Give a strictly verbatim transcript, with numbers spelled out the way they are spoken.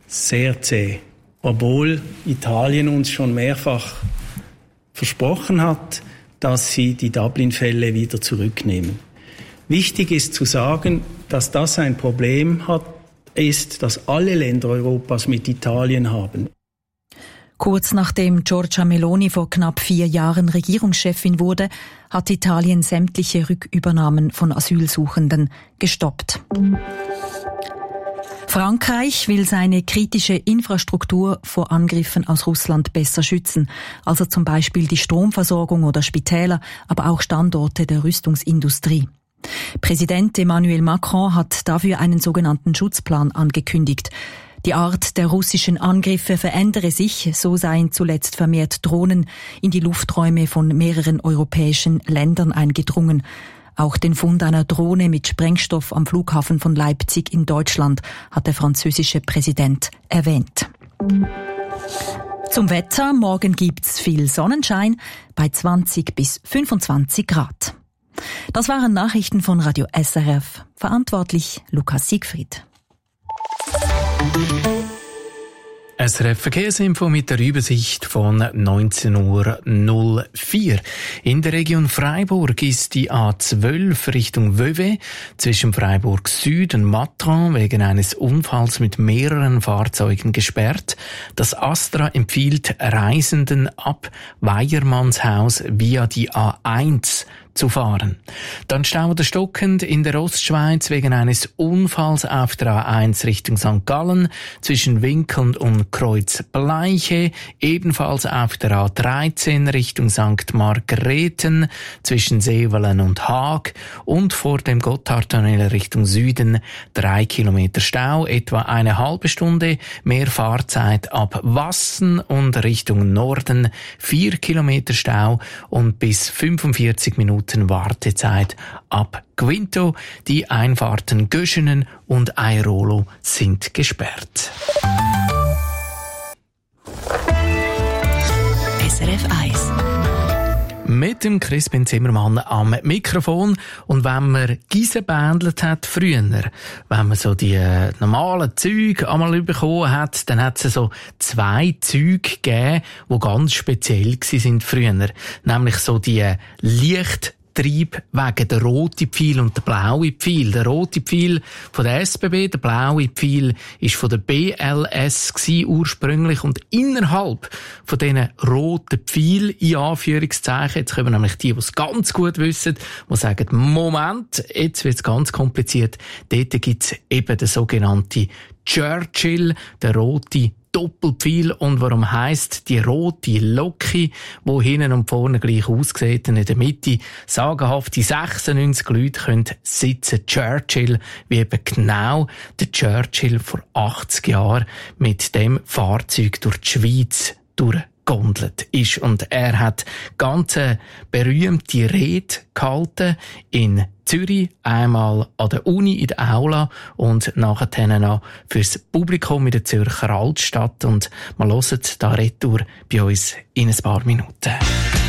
sehr zäh. Obwohl Italien uns schon mehrfach versprochen hat, dass sie die Dublin-Fälle wieder zurücknehmen. Wichtig ist zu sagen, dass das ein Problem hat, ist, dass alle Länder Europas mit Italien haben. Kurz nachdem Giorgia Meloni vor knapp vier Jahren Regierungschefin wurde, hat Italien sämtliche Rückübernahmen von Asylsuchenden gestoppt. Frankreich will seine kritische Infrastruktur vor Angriffen aus Russland besser schützen, also zum Beispiel die Stromversorgung oder Spitäler, aber auch Standorte der Rüstungsindustrie. Präsident Emmanuel Macron hat dafür einen sogenannten Schutzplan angekündigt. Die Art der russischen Angriffe verändere sich, so seien zuletzt vermehrt Drohnen in die Lufträume von mehreren europäischen Ländern eingedrungen. Auch den Fund einer Drohne mit Sprengstoff am Flughafen von Leipzig in Deutschland hat der französische Präsident erwähnt. Zum Wetter: Morgen gibt's viel Sonnenschein bei zwanzig bis fünfundzwanzig Grad. Das waren Nachrichten von Radio S R F. Verantwortlich Lukas Siegfried. S R F Verkehrsinfo mit der Übersicht von neunzehn Uhr null vier. In der Region Freiburg ist die A zwölf Richtung Vevey zwischen Freiburg Süd und Matran wegen eines Unfalls mit mehreren Fahrzeugen gesperrt. Das Astra empfiehlt Reisenden ab Weiermannshaus via die A eins zu fahren. Dann staut stockend in der Ostschweiz wegen eines Unfalls auf der A eins Richtung Sankt Gallen zwischen Winkeln und Kreuzbleiche, ebenfalls auf der A dreizehn Richtung Sankt Margrethen zwischen Sevelen und Haag und vor dem Gotthardtunnel Richtung Süden drei Kilometer Stau, etwa eine halbe Stunde mehr Fahrzeit ab Wassen und Richtung Norden, vier Kilometer Stau und bis fünfundvierzig Minuten Wartezeit ab Quinto. Die Einfahrten Göschenen und Airolo sind gesperrt. S R F eins. Mit dem Crispin Zimmermann am Mikrofon. Und wenn man Giese bändelt hat früher, wenn man so die äh, normalen Züge einmal bekommen hat, dann hat es so zwei Züge gegeben, die ganz speziell waren früher. Nämlich so die äh, Licht Triebwagen, der rote Pfeil und der blaue Pfeil. Der rote Pfeil von der S B B, der blaue Pfeil ist von der B L S gewesen, ursprünglich. Und innerhalb von diesen roten Pfeil, in Anführungszeichen, jetzt kommen nämlich die, die es ganz gut wissen, die sagen, Moment, jetzt wird es ganz kompliziert. Dort gibt es eben den sogenannten Churchill, der rote Doppelpfeil. Und warum heisst die rote Loki, wo hinten und vorne gleich aussieht, und in der Mitte sagenhafte sechsundneunzig Leute können sitzen. Churchill, wie eben genau der Churchill vor achtzig Jahren mit dem Fahrzeug durch die Schweiz durchgegondelt ist. Und er hat ganz eine berühmte Rede gehalten in Zürich, einmal an der Uni in der Aula und nachher noch fürs Publikum in der Zürcher Altstadt. Und wir hören da retour bei uns in ein paar Minuten.